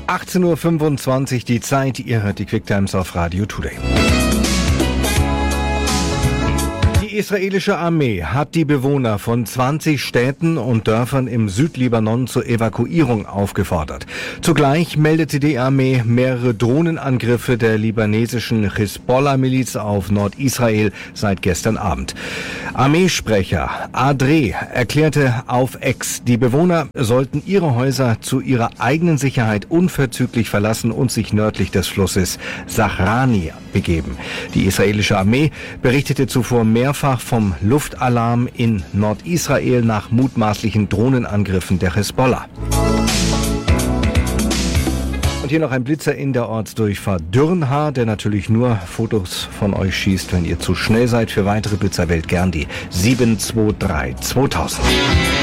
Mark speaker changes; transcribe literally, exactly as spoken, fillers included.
Speaker 1: achtzehn Uhr fünfundzwanzig die Zeit, ihr hört die Quick Times auf Radio Today. Die israelische Armee hat die Bewohner von zwanzig Städten und Dörfern im Südlibanon zur Evakuierung aufgefordert. Zugleich meldete die Armee mehrere Drohnenangriffe der libanesischen Hisbollah-Miliz auf Nordisrael seit gestern Abend. Armeesprecher Adre erklärte auf X, die Bewohner sollten ihre Häuser zu ihrer eigenen Sicherheit unverzüglich verlassen und sich nördlich des Flusses Sachrani begeben. Die israelische Armee berichtete zuvor mehrfach vom Luftalarm in Nordisrael nach mutmaßlichen Drohnenangriffen der Hisbollah. Und hier noch ein Blitzer in der Ortsdurchfahrt Dürnhaar, der natürlich nur Fotos von euch schießt, wenn ihr zu schnell seid. Für weitere Blitzer wählt gern die sieben zwei drei zweitausend.